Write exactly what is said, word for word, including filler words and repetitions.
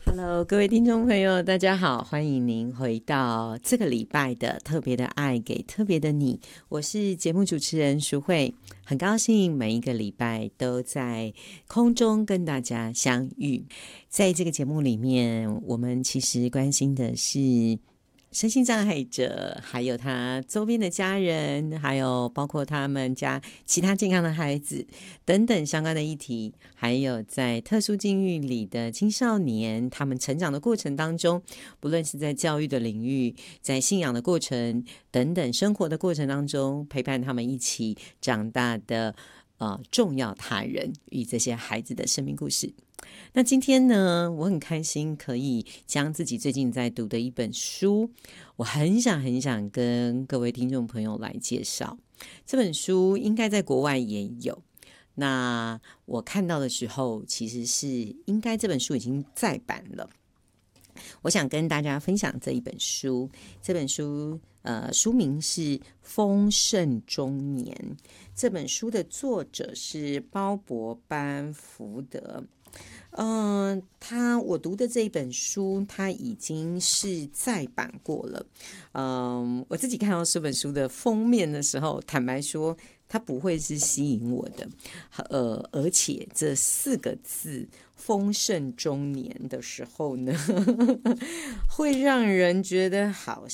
Hello，各位听众朋友，大家好，欢迎您回到这个礼拜的特别的爱给特别的你，我是节目主持人淑慧，很高兴每一个礼拜都在空中跟大家相遇。在这个节目里面，我们其实关心的是身心障碍者，还有他周边的家人，还有包括他们家其他健康的孩子等等相关的议题，还有在特殊境遇里的青少年，他们成长的过程当中，不论是在教育的领域，在信仰的过程等等生活的过程当中，陪伴他们一起长大的呃重要他人与这些孩子的生命故事。那今天呢，我很开心可以将自己最近在读的一本书，我很想很想跟各位听众朋友来介绍。这本书应该在国外也有，那我看到的时候，其实是应该这本书已经再版了。我想跟大家分享这一本书，这本书呃书名是《丰盛中年》，这本书的作者是鲍勃·班福德。嗯、呃，他我读的这一本书，他已经是再版过了。嗯、呃，我自己看到这本书的封面的时候，坦白说，它不会是吸引我的。呃，而且这四个字“丰盛中年”的时候呢，会让人觉得好